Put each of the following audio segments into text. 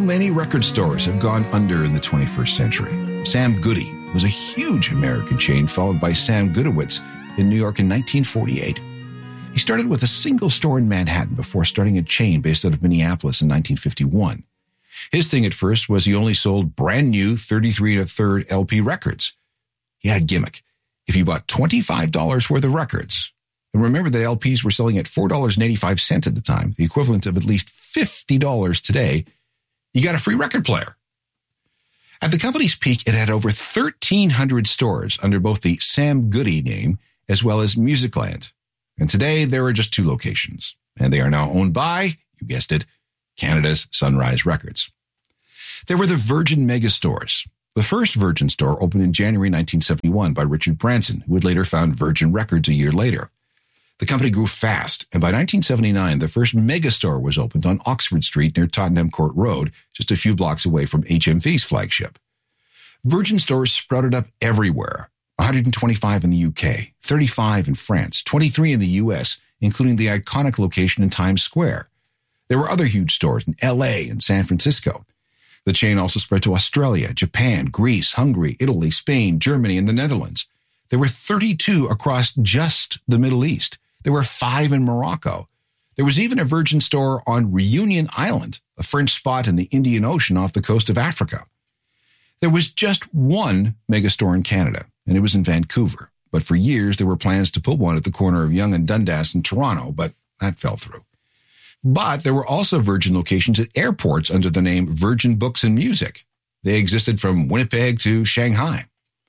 many record stores have gone under in the 21st century. Sam Goody was a huge American chain, followed by Sam Goodowitz in New York in 1948. He started with a single store in Manhattan before starting a chain based out of Minneapolis in 1951. His thing at first was he only sold brand new 33 1/3 LP records. He had a gimmick. If you bought $25 worth of records, and remember that LPs were selling at $4.85 at the time, the equivalent of at least $50 today, you got a free record player. At the company's peak, it had over 1,300 stores under both the Sam Goody name as well as Musicland. And today, there are just 2 locations, and they are now owned by, you guessed it, Canada's Sunrise Records. There were the Virgin Megastores. The first Virgin store opened in January 1971 by Richard Branson, who would later found Virgin Records a year later. The company grew fast, and by 1979, the first Megastore was opened on Oxford Street near Tottenham Court Road, just a few blocks away from HMV's flagship. Virgin stores sprouted up everywhere. 125 in the UK, 35 in France, 23 in the US, including the iconic location in Times Square. There were other huge stores in LA and San Francisco. The chain also spread to Australia, Japan, Greece, Hungary, Italy, Spain, Germany, and the Netherlands. There were 32 across just the Middle East. There were 5 in Morocco. There was even a Virgin store on Reunion Island, a French spot in the Indian Ocean off the coast of Africa. There was just one megastore in Canada, and it was in Vancouver. But for years, there were plans to put one at the corner of Yonge and Dundas in Toronto, but that fell through. But there were also Virgin locations at airports under the name Virgin Books and Music. They existed from Winnipeg to Shanghai.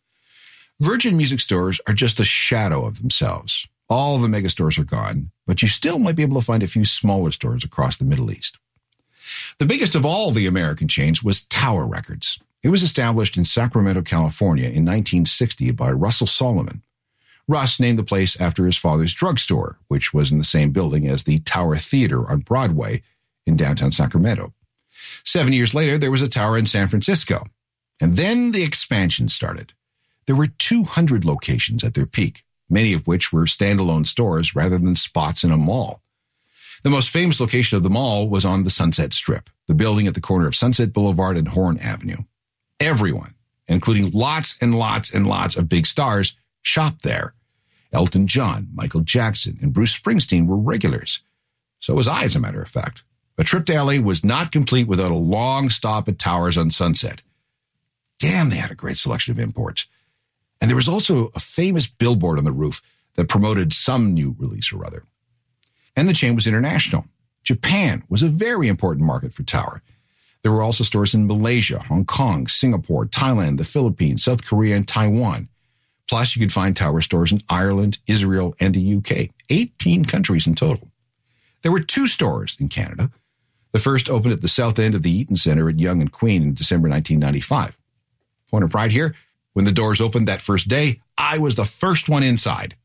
Virgin music stores are just a shadow of themselves. All the megastores are gone, but you still might be able to find a few smaller stores across the Middle East. The biggest of all the American chains was Tower Records. It was established in Sacramento, California in 1960 by Russell Solomon. Russ named the place after his father's drugstore, which was in the same building as the Tower Theater on Broadway in downtown Sacramento. 7 years later, there was a tower in San Francisco. And then the expansion started. There were 200 locations at their peak, many of which were standalone stores rather than spots in a mall. The most famous location of them all was on the Sunset Strip, the building at the corner of Sunset Boulevard and Horn Avenue. Everyone, including lots and lots and lots of big stars, shopped there. Elton John, Michael Jackson, and Bruce Springsteen were regulars. So was I, as a matter of fact. A trip to LA was not complete without a long stop at Towers on Sunset. Damn, they had a great selection of imports. And there was also a famous billboard on the roof that promoted some new release or other. And the chain was international. Japan was a very important market for Tower. There were also stores in Malaysia, Hong Kong, Singapore, Thailand, the Philippines, South Korea, and Taiwan. Plus, you could find Tower stores in Ireland, Israel, and the UK. 18 countries in total. There were 2 stores in Canada. The first opened at the south end of the Eaton Centre at Yonge and Queen in December 1995. Point of pride here, when the doors opened that first day, I was the first one inside.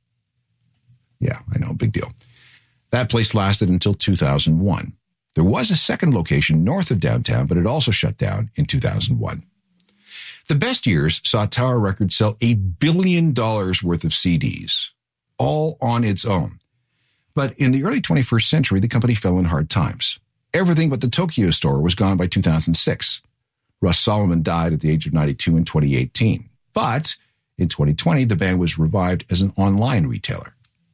Yeah, I know, big deal. That place lasted until 2001. There was a second location north of downtown, but it also shut down in 2001. The best years saw Tower Records sell $1 billion worth of CDs, all on its own. But in the early 21st century, the company fell in hard times. Everything but the Tokyo store was gone by 2006. Russ Solomon died at the age of 92 in 2018. But in 2020, the band was revived as an online retailer.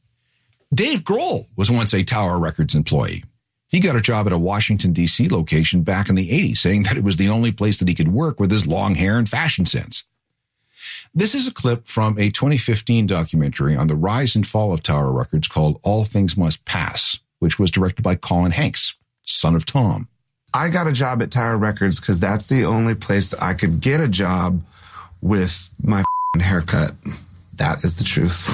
Dave Grohl was once a Tower Records employee. He got a job at a Washington, D.C. location back in the 80s, saying that it was the only place that he could work with his long hair and fashion sense. This is a clip from a 2015 documentary on the rise and fall of Tower Records called All Things Must Pass, which was directed by Colin Hanks, son of Tom. I got a job at Tower Records because that's the only place that I could get a job with my haircut. That is the truth.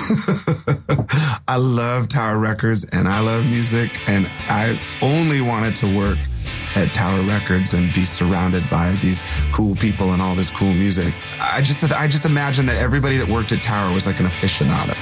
I love Tower Records and I love music, and I only wanted to work at Tower Records and be surrounded by these cool people and all this cool music. I just imagine that everybody that worked at Tower was like an aficionado.